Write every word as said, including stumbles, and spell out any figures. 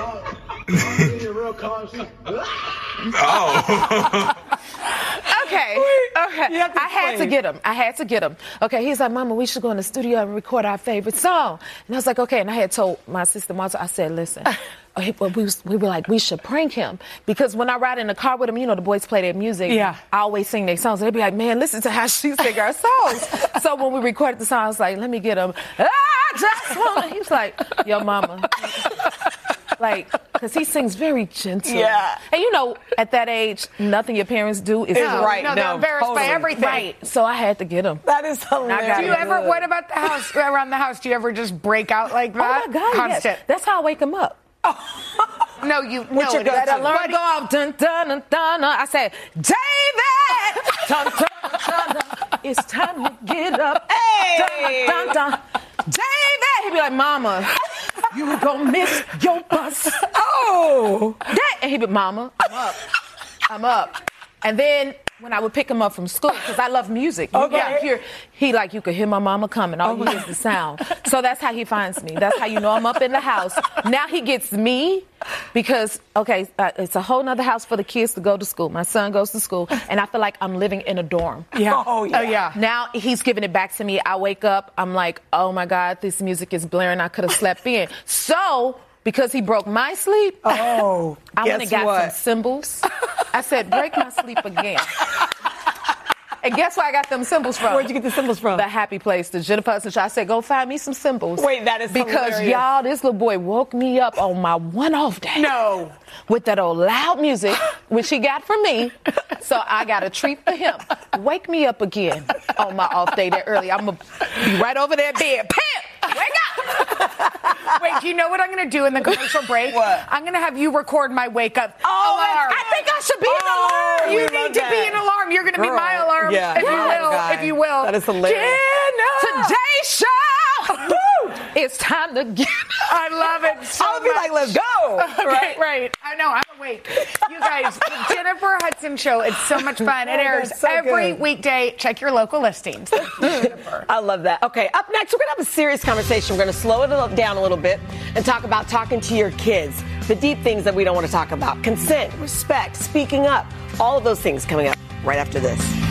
Oh. Okay, okay. I had to get him. I had to get him. Okay, he's like, Mama, we should go in the studio and record our favorite song. And I was like, okay. And I had told my sister Martha, I said, listen, we, was, we were like, we should prank him. Because when I ride in the car with him, you know, the boys play their music. Yeah. I always sing their songs. And they'd be like, man, listen to how she sing our songs. So when we recorded the song, I was like, let me get him. I just wanna. He was like, yo, Mama. Like, because he sings very gentle. Yeah. And you know, at that age, nothing your parents do is Is no, right. No, No, they're embarrassed totally. by everything. Right. So I had to get him. That is hilarious. Do you ever, what about the house, around the house, do you ever just break out like that? Oh my God, Constant. yes. That's how I wake him up. No, you, What's no, your it go-to? is- That alarm go off, dun, dun, dun, dun, dun. I said, David! Dun, dun, dun, dun. It's time to get up. Hey! Dun, dun, dun. David! He'd be like, Mama, you gonna miss your bus. Oh! That, and he'd be, Mama, I'm up. I'm up. And then when I would pick him up from school, because I love music. You Okay. can hear, he like, you could hear my mama coming. All you hear is the sound. So that's how he finds me. That's how you know I'm up in the house. Now he gets me because, okay, uh, it's a whole nother house for the kids to go to school. My son goes to school, and I feel like I'm living in a dorm. Yeah. Oh, yeah. Oh, yeah. Now he's giving it back to me. I wake up, I'm like, oh my God, this music is blaring. I could have slept in. So, because he broke my sleep, Oh, I went and guess got what? some cymbals. I said, break my sleep again. And guess where I got them cymbals from? Where'd you get the cymbals from? The happy place, the Jennifer Hudson show. I said, go find me some cymbals. Wait, that is Because, hilarious. y'all, this little boy woke me up on my one-off day. No. With that old loud music, which he got from me. So I got a treat for him. Wake me up again on my off day that early. I'm going to be right over that bed. Pam! Wake up! Wait, do you know what I'm going to do in the commercial break? What? I'm going to have you record my wake up Oh, alarm. I think I should be Oh, an alarm. we You love need to that. be an alarm. You're going to be Girl. my alarm, Yeah, if you you're my will. guy. If you will. That is hilarious. Today's show! Woo! It's time to get. I love it so I would be much. like, let's go. Right, right. I know, I'm awake. You guys, the Jennifer Hudson Show, it's so much fun. It Oh, airs that's so every good. weekday. Check your local listings. Jennifer. I love that. Okay, up next, we're going to have a serious conversation. We're going to slow it down a little bit and talk about talking to your kids, the deep things that we don't want to talk about, consent, respect, speaking up, all of those things coming up right after this.